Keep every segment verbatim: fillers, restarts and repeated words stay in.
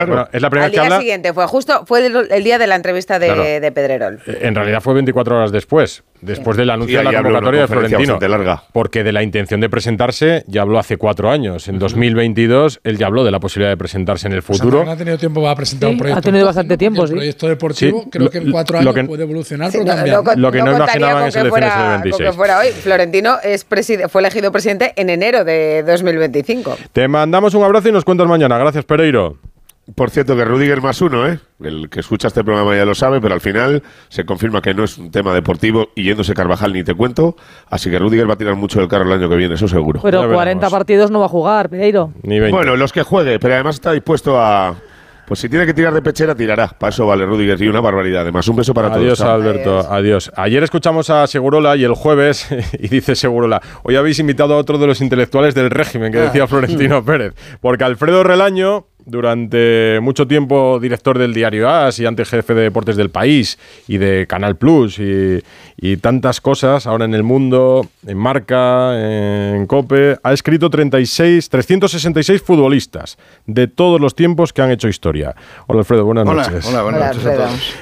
Bueno, es la primera Al vez que día habla. siguiente, fue justo, fue el, el día de la entrevista de, Claro. de Pedrerol. En realidad fue veinticuatro horas después, después del anuncio Sí, de ahí la habló una convocatoria de conferencia Florentino. bastante larga. Porque de la intención de presentarse ya habló hace cuatro años. En dos mil veintidós él ya habló de la posibilidad de presentarse en el Pues futuro. no ha tenido tiempo para presentar Sí, un proyecto. ha tenido entonces, bastante ¿no? tiempo, Porque sí. El proyecto deportivo Sí, creo que lo- en cuatro lo años que- puede evolucionar Sí, o no, cambiar. no, Lo que no no imaginaban contaría con es que elecciones fuera, en el con veintiséis. que fuera hoy. Florentino es preside- fue elegido presidente en enero de dos mil veinticinco. Te mandamos un abrazo y nos cuentas mañana. Gracias, Pereiro. Por cierto, que Rudiger más uno, ¿eh? El que escucha este programa ya lo sabe, pero al final se confirma que no es un tema deportivo y yéndose Carvajal ni te cuento. Así que Rudiger va a tirar mucho del carro el año que viene, eso seguro. Pero Ya veremos. cuarenta partidos no va a jugar, Pereiro. Ni veinte. Bueno, los que juegue, pero además está dispuesto a... Pues si tiene que tirar de pechera, tirará. Para eso vale Rudiger y una barbaridad. Además, un beso para Adiós, todos. Chao. Alberto. Adiós. Ayer escuchamos a Segurola y el jueves, y dice Segurola, hoy habéis invitado a otro de los intelectuales del régimen, que decía Florentino Pérez. Porque Alfredo Relaño, durante mucho tiempo director del diario As y antes jefe de deportes del País y de Canal Plus y, y tantas cosas, ahora en El Mundo, en Marca, en COPE, ha escrito treinta y seis, trescientos sesenta y seis futbolistas de todos los tiempos que han hecho historia. Hola, Alfredo, buenas Hola, noches. hola, buenas Hola, noches a Alfredo. todos.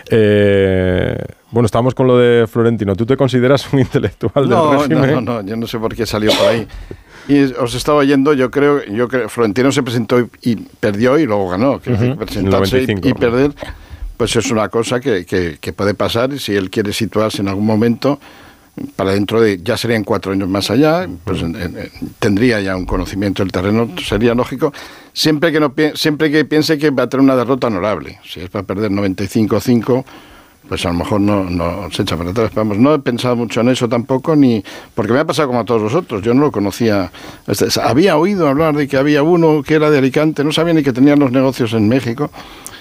Eh, bueno, estamos con lo de Florentino. ¿Tú te consideras un intelectual No, del no, régimen? no, no, yo no sé por qué salió por ahí. Y os estaba oyendo, yo creo, yo creo, Florentino se presentó y, y perdió y luego ganó. Que Ujú, presentarse en el noventa y cinco. y, y perder, pues es una cosa que, que, que puede pasar y si él quiere situarse en algún momento, para dentro de, ya serían cuatro años más allá, pues en, en, en, tendría ya un conocimiento del terreno, sería lógico, siempre que, no, pi- siempre que piense que va a tener una derrota honorable. Si es para perder noventa y cinco a cinco, pues a lo mejor no, no se echa para atrás. Vamos, no he pensado mucho en eso tampoco, ni porque me ha pasado como a todos los otros. Yo no lo conocía. Este, había oído hablar de que había uno que era de Alicante, no sabía ni que tenían los negocios en México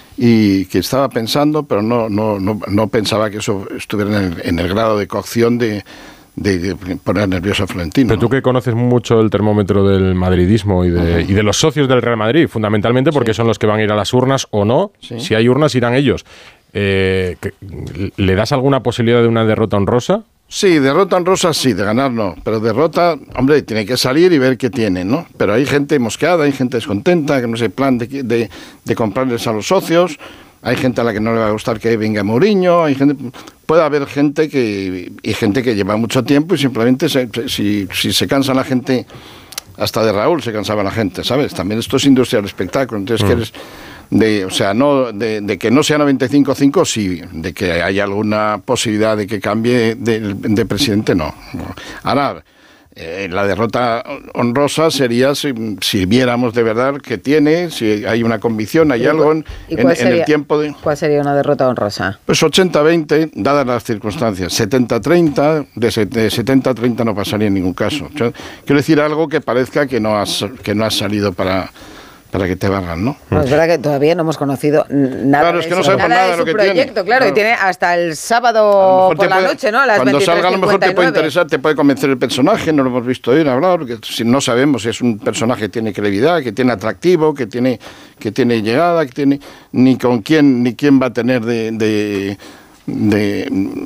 y que estaba pensando, pero no, no, no, no pensaba que eso estuviera en el, en el grado de cocción de, de, de poner nervioso a Florentino. Pero tú que conoces mucho el termómetro del madridismo y de, y de los socios del Real Madrid, fundamentalmente porque Sí. son los que van a ir a las urnas o no. Sí. Si hay urnas, irán ellos. Eh, que- ¿Le das alguna posibilidad de una derrota honrosa? Sí, derrota honrosa sí, de ganar no. Pero derrota, hombre, tiene que salir y ver qué tiene, ¿no? Pero hay gente mosqueada, hay gente descontenta, que no sé, plan de, de, de comprarles a los socios. Hay gente a la que no le va a gustar que venga Mourinho. Hay gente, puede haber gente que y gente que lleva mucho tiempo y simplemente se, se- si, si se cansa la gente, hasta de Raúl se cansaba la gente, ¿sabes? También esto es industria del espectáculo. Entonces, que eres de, o sea, no de, de que no sea noventa y cinco cinco, sí, de que haya alguna posibilidad de que cambie de, de presidente, no. no. Ahora, eh, la derrota honrosa sería si, si viéramos de verdad que tiene, si hay una convicción, hay ¿Y algo cuál- en, y en- cuál en sería- el tiempo de... ¿Cuál sería una derrota honrosa? Pues ochenta veinte, dadas las circunstancias. setenta treinta, de, se- de setenta treinta no pasaría en ningún caso. Yo quiero decir algo que parezca que no has, que no has salido para, para que te valgan, ¿no? No, es verdad que todavía no hemos conocido n- nada Claro, de es que no eso, sabemos nada nada de de lo su que proyecto, tiene. claro, y Claro. tiene hasta el A lo sábado mejor por te la puede- noche, ¿no? A las cuando salga a lo mejor te puede veintitrés cincuenta y nueve. interesar, te puede convencer el personaje, no lo hemos visto oír hablar, porque si no sabemos si es un personaje que tiene credibilidad, que tiene atractivo, que tiene, que tiene llegada, que tiene ni con quién, ni quién va a tener de, de de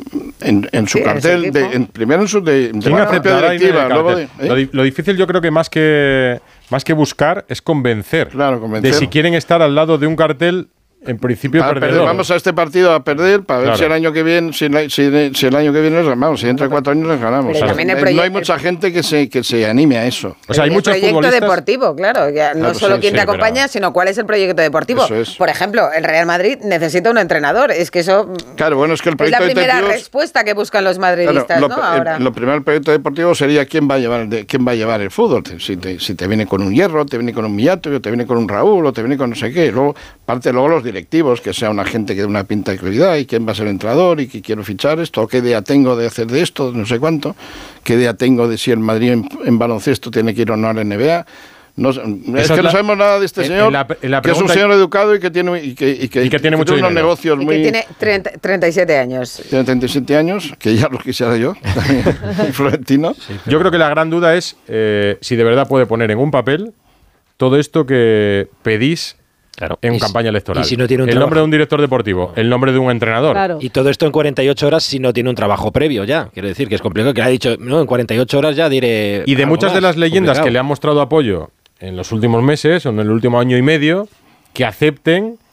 en, en su Sí, en cartel, ese de, equipo. en, primero en su de, de ¿Quién la propia aceptará en el directiva, luego cartel? de, ¿eh? lo, di- lo difícil yo creo que más que más que buscar es convencer, Claro, convencer. de si quieren estar al lado de un cartel en principio Para perder, perdedor. vamos a este partido a perder para ver Claro. si el año que viene si, la- si, si el año que viene les ganamos, si entre cuatro años les ganamos. Pero O sea, también el no proye- hay mucha gente que se que se anime a eso. O sea, hay el muchos proyecto futbolistas. deportivo, claro, ya no Claro, solo sí, quién sí, te acompaña, pero- sino cuál es el proyecto deportivo. Eso es. Por ejemplo, el Real Madrid necesita un entrenador, es que eso Claro, bueno, es que el es la proyecto primera deportivo respuesta que buscan los Claro, madridistas, lo, ¿no? el- Ahora. lo primero del proyecto deportivo sería quién va a llevar el de- quién va a llevar el fútbol. Si te, si te viene con un Hierro, te viene con un Millato, o te viene con un Raúl, o te viene con no sé qué. Luego, parte luego los directivos, que sea una gente que dé una pinta de credibilidad y quién va a ser el entrenador y que quiero fichar esto, o qué idea tengo de hacer de esto, no sé cuánto, qué idea tengo de si el Madrid en, en baloncesto tiene que ir o no a la N B A. No, es Esa que es no la- sabemos nada de este en- señor, en la- en la que es un pregunta- señor educado y que tiene y que, y que, Y que tiene mucho unos dinero. negocios Y muy... que tiene treinta, treinta y siete años. Tiene treinta y siete años, que ya lo quisiera yo, también, Florentino. Yo creo que la gran duda es eh, si de verdad puede poner en un papel todo esto que pedís Claro. en Y si- campaña electoral. y si no tiene un el nombre trabajo. de un director deportivo, el nombre de un entrenador. Claro. Y todo esto en cuarenta y ocho horas si no tiene un trabajo previo ya. Quiero decir que es complicado. Que ha dicho, no, en cuarenta y ocho horas ya diré. Y de algo muchas de más. las leyendas Complicado. que le han mostrado apoyo en los últimos meses o en el último año y medio, que acepten